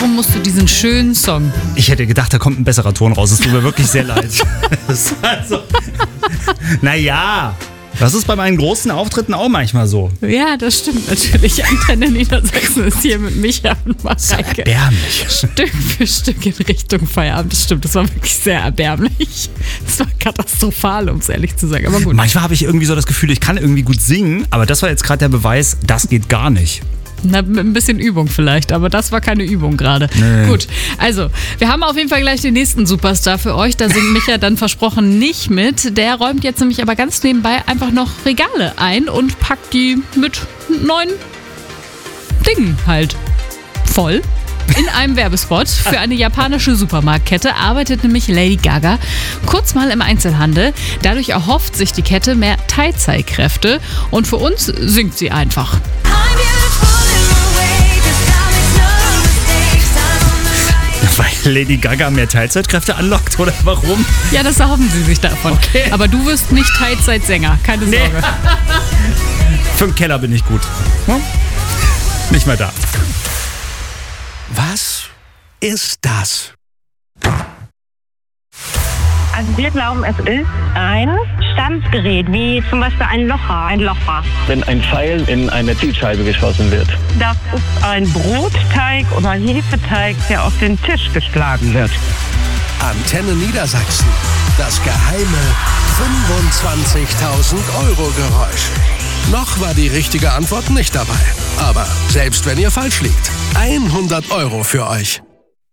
Warum musst du diesen schönen Song? Ich hätte gedacht, da kommt ein besserer Ton raus. Es tut mir wirklich sehr leid. Naja, das ist bei meinen großen Auftritten auch manchmal so. Ja, das stimmt natürlich. Antenne Niedersachsen ist hier mit Micha und Mareike. Erbärmlich. Stück für Stück in Richtung Feierabend. Das stimmt, das war wirklich sehr erbärmlich. Das war katastrophal, um es ehrlich zu sagen. Aber gut. Manchmal habe ich irgendwie so das Gefühl, ich kann irgendwie gut singen, aber das war jetzt gerade der Beweis, das geht gar nicht. Na, mit ein bisschen Übung vielleicht, aber das war keine Übung gerade. Nee. Gut, also, wir haben auf jeden Fall gleich den nächsten Superstar für euch. Da singt Micha dann versprochen nicht mit. Der räumt jetzt nämlich aber ganz nebenbei einfach noch Regale ein und packt die mit neuen Dingen halt voll. In einem Werbespot für eine japanische Supermarktkette arbeitet nämlich Lady Gaga kurz mal im Einzelhandel. Dadurch erhofft sich die Kette mehr Teilzeitkräfte und für uns singt sie einfach. Weil Lady Gaga mehr Teilzeitkräfte anlockt, oder warum? Ja, das erhoffen sie sich davon. Okay. Aber du wirst nicht Teilzeitsänger, keine Sorge. Für den Keller bin ich gut. Nicht mehr da. Was ist das? Also wir glauben, es ist ein Stanzgerät, wie zum Beispiel ein Locher. Wenn ein Pfeil in eine Zielscheibe geschossen wird. Das ist ein Brotteig oder Hefeteig, der auf den Tisch geschlagen wird. Antenne Niedersachsen. Das geheime 25.000 Euro Geräusch. Noch war die richtige Antwort nicht dabei. Aber selbst wenn ihr falsch liegt, 100 Euro für euch.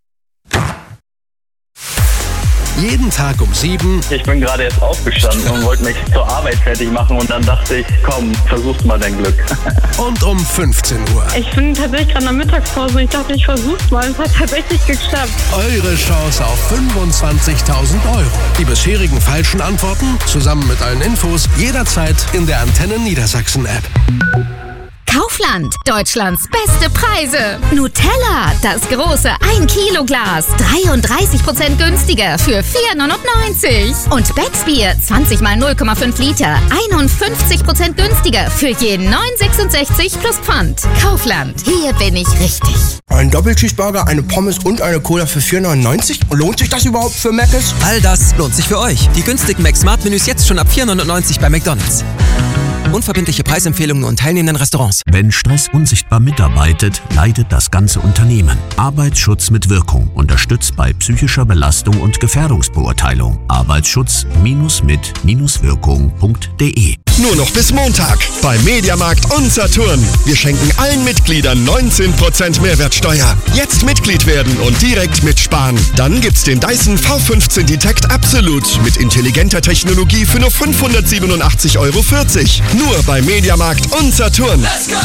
Jeden Tag um 7. Ich bin gerade jetzt aufgestanden und wollte mich zur Arbeit fertig machen und dann dachte ich, komm, versuch's mal dein Glück. Und um 15 Uhr. Ich bin tatsächlich gerade in der Mittagspause und ich dachte, ich versuch's mal. Es hat tatsächlich geklappt. Eure Chance auf 25.000 Euro. Die bisherigen falschen Antworten zusammen mit allen Infos jederzeit in der Antenne Niedersachsen App. Kaufland, Deutschlands beste Preise. Nutella, das große 1 Kilo Glas, 33% günstiger für 4,99. Und Becksbier, 20 mal 0,5 Liter, 51% günstiger für je 9,66 plus Pfand. Kaufland, hier bin ich richtig. Ein Doppelcheeseburger, eine Pommes und eine Cola für 4,99? Lohnt sich das überhaupt für Mc's? All das lohnt sich für euch. Die günstigen Mac-Smart-Menüs jetzt schon ab 4,99 bei McDonald's. Unverbindliche Preisempfehlungen und teilnehmenden Restaurants. Wenn Stress unsichtbar mitarbeitet, leidet das ganze Unternehmen. Arbeitsschutz mit Wirkung. Unterstützt bei psychischer Belastung und Gefährdungsbeurteilung. Arbeitsschutz-mit-wirkung.de. Nur noch bis Montag bei Mediamarkt und Saturn. Wir schenken allen Mitgliedern 19% Mehrwertsteuer. Jetzt Mitglied werden und direkt mitsparen. Dann gibt's den Dyson V15 Detect Absolute mit intelligenter Technologie für nur 587,40 Euro. Nur bei Mediamarkt und Saturn. Let's go!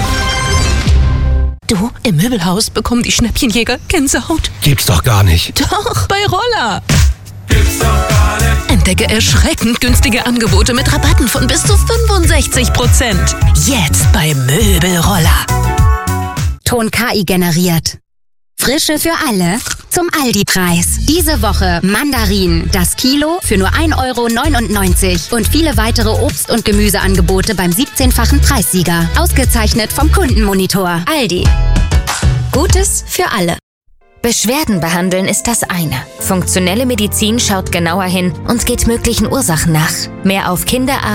Du, im Möbelhaus bekommen die Schnäppchenjäger Gänsehaut. Gibt's doch gar nicht. Doch, bei Roller. Gibt's doch gar nicht. Entdecke erschreckend günstige Angebote mit Rabatten von bis zu 65%. Jetzt bei Möbelroller. Ton KI generiert. Frische für alle zum Aldi-Preis. Diese Woche Mandarinen, das Kilo für nur 1,99 € und viele weitere Obst- und Gemüseangebote beim 17-fachen Preissieger. Ausgezeichnet vom Kundenmonitor. Aldi. Gutes für alle. Beschwerden behandeln ist das eine. Funktionelle Medizin schaut genauer hin und geht möglichen Ursachen nach. Mehr auf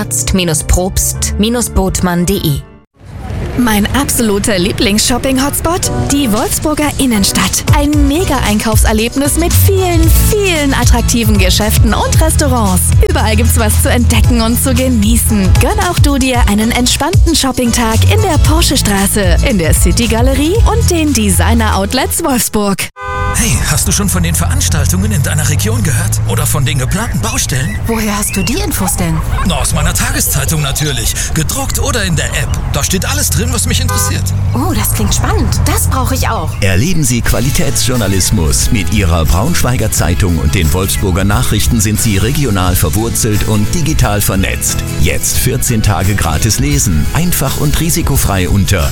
Kinderarzt-Probst-Botmann.de. Mein absoluter Lieblings-Shopping-Hotspot? Die Wolfsburger Innenstadt. Ein Mega-Einkaufserlebnis mit vielen, vielen attraktiven Geschäften und Restaurants. Überall gibt's was zu entdecken und zu genießen. Gönn auch du dir einen entspannten Shoppingtag in der Porschestraße, in der City-Galerie und den Designer-Outlets Wolfsburg. Hey, hast du schon von den Veranstaltungen in deiner Region gehört? Oder von den geplanten Baustellen? Woher hast du die Infos denn? Na, aus meiner Tageszeitung natürlich. Gedruckt oder in der App. Da steht alles drin, was mich interessiert. Oh, das klingt spannend. Das brauche ich auch. Erleben Sie Qualitätsjournalismus. Mit Ihrer Braunschweiger Zeitung und den Wolfsburger Nachrichten sind Sie regional verwurzelt und digital vernetzt. Jetzt 14 Tage gratis lesen. Einfach und risikofrei unter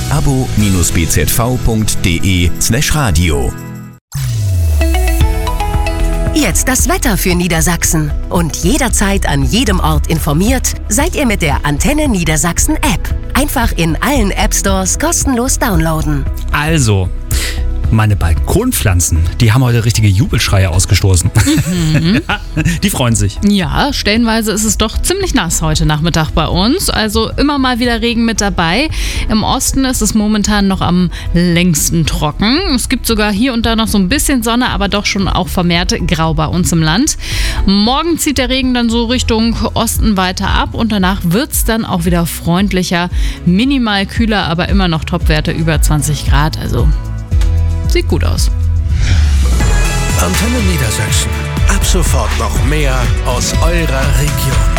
abo-bzv.de/radio. Jetzt das Wetter für Niedersachsen. Und jederzeit an jedem Ort informiert, seid ihr mit der Antenne Niedersachsen App. Einfach in allen App Stores kostenlos downloaden. Also, Meine Balkonpflanzen, die haben heute richtige Jubelschreie ausgestoßen. Die freuen sich. Ja, stellenweise ist es doch ziemlich nass heute Nachmittag bei uns. Also immer mal wieder Regen mit dabei. Im Osten ist es momentan noch am längsten trocken. Es gibt sogar hier und da noch so ein bisschen Sonne, aber doch schon auch vermehrt grau bei uns im Land. Morgen zieht der Regen dann so Richtung Osten weiter ab und danach wird es dann auch wieder freundlicher. Minimal kühler, aber immer noch Topwerte über 20 Grad. Also sieht gut aus. Antenne Niedersachsen. Ab sofort noch mehr aus eurer Region.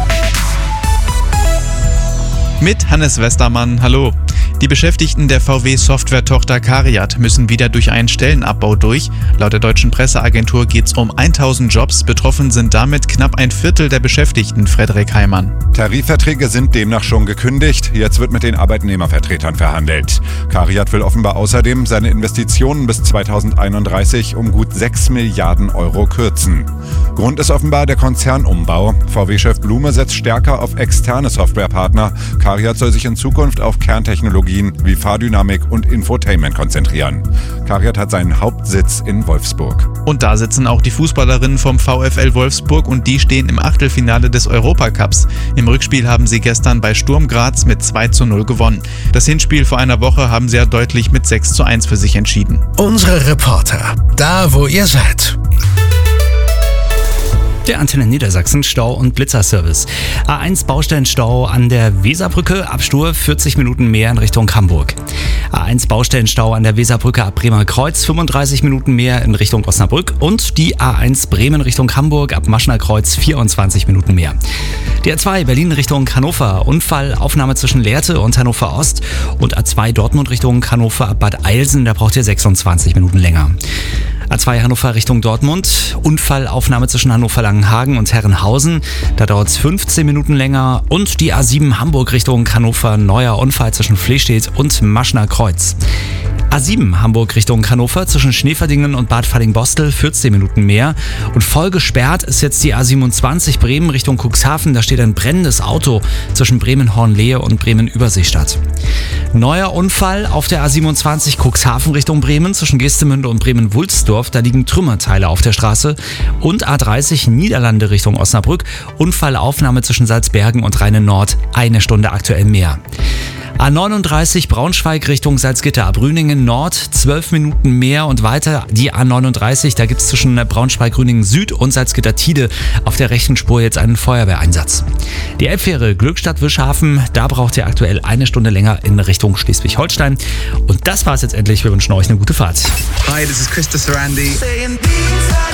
Mit Hannes Westermann, hallo. Die Beschäftigten der VW-Software-Tochter CARIAD müssen wieder durch einen Stellenabbau durch. Laut der deutschen Presseagentur geht es um 1000 Jobs. Betroffen sind damit knapp ein Viertel der Beschäftigten, Frederik Heimann. Tarifverträge sind demnach schon gekündigt. Jetzt wird mit den Arbeitnehmervertretern verhandelt. CARIAD will offenbar außerdem seine Investitionen bis 2031 um gut 6 Milliarden Euro kürzen. Grund ist offenbar der Konzernumbau. VW-Chef Blume setzt stärker auf externe Softwarepartner. CARIAD soll sich in Zukunft auf Kerntechnologien wie Fahrdynamik und Infotainment konzentrieren. CARIAD hat seinen Hauptsitz in Wolfsburg. Und da sitzen auch die Fußballerinnen vom VfL Wolfsburg und die stehen im Achtelfinale des Europacups. Im Rückspiel haben sie gestern bei Sturm Graz mit 2:0 gewonnen. Das Hinspiel vor einer Woche haben sie ja deutlich mit 6:1 für sich entschieden. Unsere Reporter, da wo ihr seid. Der Antenne Niedersachsen Stau- und Blitzerservice. A1 Baustellenstau an der Weserbrücke, ab Stur 40 Minuten mehr in Richtung Hamburg. A1 Baustellenstau an der Weserbrücke ab Bremer Kreuz, 35 Minuten mehr in Richtung Osnabrück. Und die A1 Bremen Richtung Hamburg ab Maschner Kreuz, 24 Minuten mehr. Die A2 Berlin Richtung Hannover, Unfallaufnahme zwischen Lehrte und Hannover Ost. Und A2 Dortmund Richtung Hannover ab Bad Eilsen, da braucht ihr 26 Minuten länger. A2 Hannover Richtung Dortmund, Unfallaufnahme zwischen Hannover-Langenhagen und Herrenhausen, da dauert es 15 Minuten länger. Und die A7 Hamburg Richtung Hannover, neuer Unfall zwischen Flestedt und Maschner Kreuz. A7 Hamburg Richtung Hannover zwischen Schneeverdingen und Bad Falling-Bostel, 14 Minuten mehr. Und voll gesperrt ist jetzt die A27 Bremen Richtung Cuxhaven. Da steht ein brennendes Auto zwischen Bremen-Hornlehe und Bremen-Überseestadt. Neuer Unfall auf der A27 Cuxhaven Richtung Bremen zwischen Geestemünde und Bremen-Wulsdorf. Da liegen Trümmerteile auf der Straße. Und A30 Niederlande Richtung Osnabrück. Unfallaufnahme zwischen Salzbergen und Rheine-Nord. 1 Stunde aktuell mehr. A39 Braunschweig Richtung Salzgitter ab Rüningen Nord, 12 Minuten mehr und weiter die A39. Da gibt es zwischen Braunschweig, Rüningen Süd und Salzgitter Tide auf der rechten Spur jetzt einen Feuerwehreinsatz. Die Elbfähre Glückstadt-Wischhafen, da braucht ihr aktuell 1 Stunde länger in Richtung Schleswig-Holstein. Und das war's jetzt endlich. Wir wünschen euch eine gute Fahrt. Hi, this is Krista Sarandi.